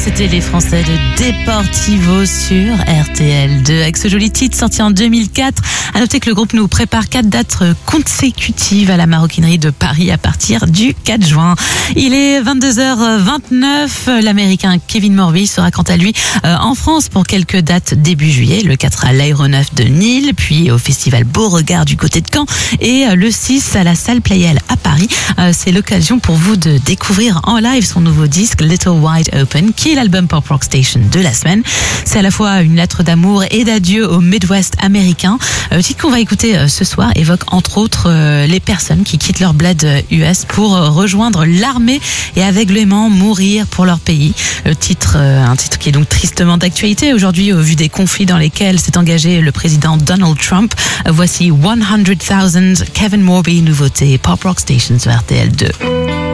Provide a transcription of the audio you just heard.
c'était les Français de Deportivo sur RTL2 avec ce joli titre sorti en 2004. À noter que le groupe nous prépare 4 dates consécutives à la Maroquinerie de Paris à partir du 4 juin. Il est 22h29. L'Américain Kevin Morby sera quant à lui en France pour quelques dates début juillet. Le 4 à l'Aéronef de Nîmes, puis au Festival Beauregard du côté de Caen et le 6 à la salle Playel à Paris. C'est l'occasion pour vous de découvrir en live son nouveau disque Little Wide Open, qui est l'album Pop Rock Station de la semaine. C'est à la fois une lettre d'amour et d'adieu au Midwest américain. Le titre qu'on va écouter ce soir évoque entre autres les personnes qui quittent leur bled US pour rejoindre l'armée et aveuglément mourir pour leur pays. Le titre, un titre qui est donc tristement d'actualité aujourd'hui au vu des conflits dans lesquels s'est engagé le président Donald Trump. Voici 100,000 Kevin Morby, nouveauté Pop Rock Station sur RTL2.